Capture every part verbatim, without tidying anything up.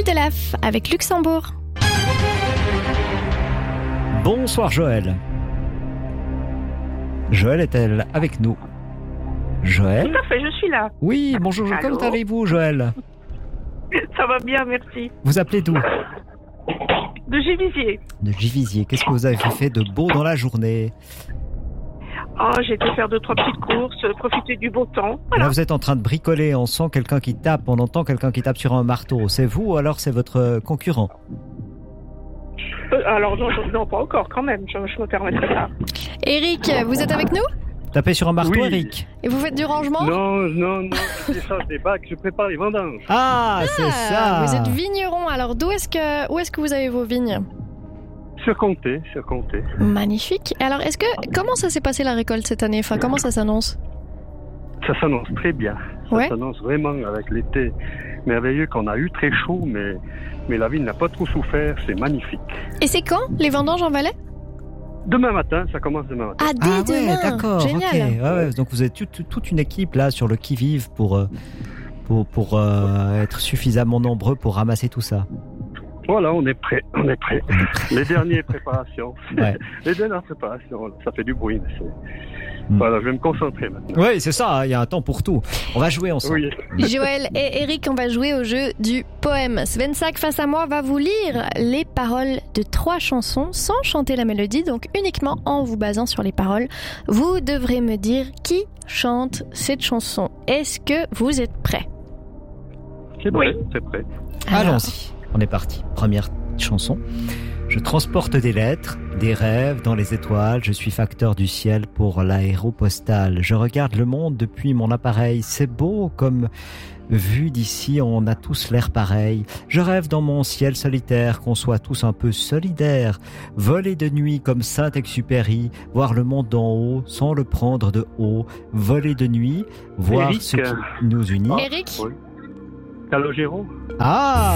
Écoute Olaf avec Luxembourg. Bonsoir Joël. Joël est-elle avec nous? Joël? Tout à fait, je suis là. Oui, bonjour, Allô? comment allez-vous Joël? Ça va bien, merci. Vous appelez d'où? De Givisier. De Givisier. Qu'est-ce que vous avez fait de beau dans la journée? Oh, j'ai été faire deux, trois petites courses, profiter du beau temps. Voilà. Là, vous êtes en train de bricoler, on sent quelqu'un qui tape, on entend quelqu'un qui tape sur un marteau. C'est vous ou alors c'est votre concurrent? Euh, alors, non, non, pas encore, quand même, je, je me permettrai pas. Eric, vous êtes avec nous? Tapez sur un marteau, Oui. Eric? Et vous faites du rangement? Non, non, non, je décharge des bacs, je prépare les vendanges. Ah, c'est ça. Vous êtes vigneron, alors d'où est-ce que, où est-ce que vous avez vos vignes? Sur Comté, sur Comté. Magnifique. Alors, est-ce que comment ça s'est passé la récolte cette année? Enfin, comment ça s'annonce? Ça s'annonce très bien. Ça Ouais. s'annonce vraiment avec l'été merveilleux qu'on a eu, très chaud, mais, mais la vigne n'a pas trop souffert, c'est magnifique. Et c'est quand les vendanges en Valais? Demain matin, ça commence demain matin. Ah, dès Ah ouais, demain. d'accord. Génial. ok. Ouais, ouais. Donc vous êtes toute, toute une équipe là sur le qui-vive pour euh, pour pour euh, être suffisamment nombreux pour ramasser tout ça. Voilà, on est prêt, on est prêt. Les dernières préparations, Ouais. les dernières préparations, ça fait du bruit. Mais c'est... Mm. Voilà, je vais me concentrer maintenant. Oui, c'est ça. Il y a un temps pour tout. On va jouer ensemble. Oui. Joël et Eric, on va jouer au jeu du poème. Svensak, face à moi, va vous lire les paroles de trois chansons sans chanter la mélodie, donc uniquement en vous basant sur les paroles. Vous devrez me dire qui chante cette chanson. Est-ce que vous êtes prêts? C'est prêt, Oui. c'est prêt. Alors, Allons-y. On est parti. Première chanson. Je transporte des lettres, des rêves dans les étoiles. Je suis facteur du ciel pour l'aéropostale. Je regarde le monde depuis mon appareil. C'est beau comme vu d'ici, on a tous l'air pareil. Je rêve dans mon ciel solitaire qu'on soit tous un peu solidaires. Voler de nuit comme Saint-Exupéry. Voir le monde d'en haut sans le prendre de haut. Voler de nuit, voir Eric, ce qui euh, nous unit. Eric, Oui. Calogero. Ah!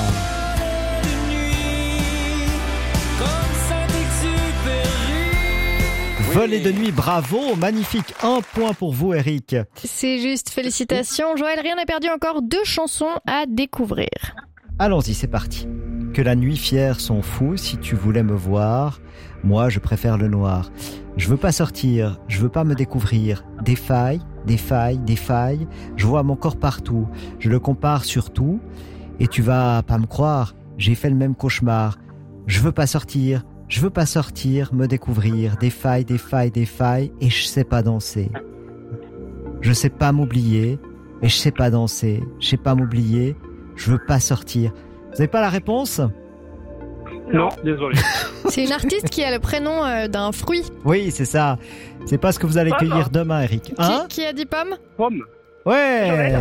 Voler de nuit, bravo, magnifique. Un point pour vous, Eric. c'est juste, félicitations. Joël, rien n'a perdu, encore deux chansons à découvrir. Allons-y, c'est parti. Que la nuit fière sont fous, si tu voulais me voir. Moi, je préfère le noir. Je veux pas sortir, je veux pas me découvrir. Des failles, des failles, des failles. Je vois mon corps partout. Je le compare sur tout. Et tu vas pas me croire, j'ai fait le même cauchemar. Je veux pas sortir, je veux pas sortir, me découvrir. Des failles, des failles, des failles. Et je sais pas danser. Je sais pas m'oublier. Et je sais pas danser. Je sais pas m'oublier. Je veux pas sortir. Vous avez pas la réponse? Non, désolé. C'est une artiste qui a le prénom euh, d'un fruit. Oui, c'est ça. C'est pas ce que vous allez Ah, cueillir non. demain, Eric. Hein? qui, qui a dit pomme? Pomme. Ouais.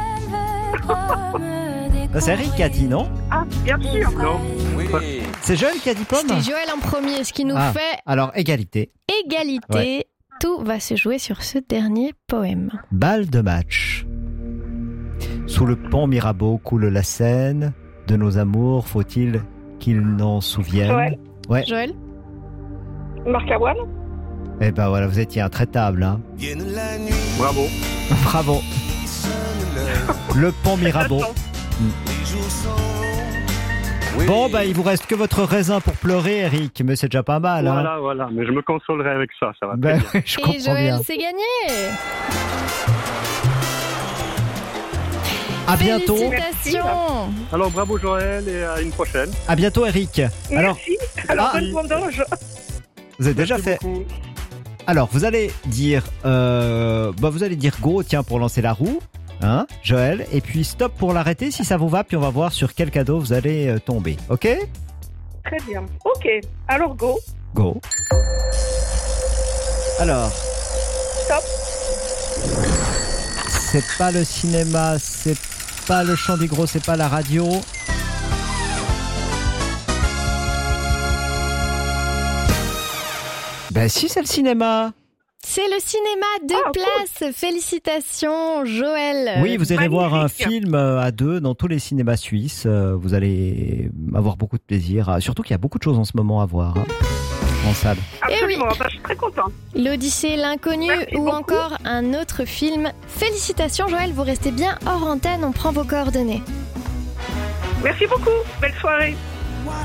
Ça, c'est Eric qui a dit, non? Ah, bien sûr. Non. C'est Joël qui a dit pomme? C'était Joël en premier, ce qui nous Ah. fait Alors, égalité. égalité. Ouais. Tout va se jouer sur ce dernier poème. Balle de match. Sous le pont Mirabeau coule la Seine. De nos amours, faut-il qu'ils n'en souviennent? Joël. Ouais. Joël? Marc Lavoine. Eh ben voilà, vous étiez intraitable, hein. Bravo. Bravo. Le pont Mirabeau. Bon, bah, il vous reste que votre raisin pour pleurer, Eric, mais c'est déjà pas mal, hein. Voilà, voilà. Mais je me consolerai avec ça, ça va très Ben, bien. je Et comprends Joël, bien. c'est gagné! À bientôt. Félicitations! Alors, bravo Joël et à une prochaine. À bientôt, Eric. Alors, Merci. Alors, ah, bonne vendange. vous avez déjà Merci fait. beaucoup. Alors, vous allez dire, euh, bah, vous allez dire go, tiens, pour lancer la roue, hein, Joël, et puis stop pour l'arrêter si ça vous va, puis on va voir sur quel cadeau vous allez euh, tomber. Ok? Très bien. Ok. Alors, go. Go. Alors, Stop. c'est pas le cinéma, c'est pas le chant du gros, c'est pas la radio. Ben si, c'est le cinéma. C'est le cinéma de Ah, place. Félicitations, Joël. Oui, vous irez magnifique. voir un film euh, à deux dans tous les cinémas suisses. Euh, Vous allez avoir beaucoup de plaisir. Ah, surtout qu'il y a beaucoup de choses en ce moment à voir, hein, en salle. Absolument. Bah, je suis très contente. L'Odyssée, l'inconnu Merci ou beaucoup. encore un autre film. Félicitations, Joël. Vous restez bien hors antenne. On prend vos coordonnées. Merci beaucoup. Belle soirée.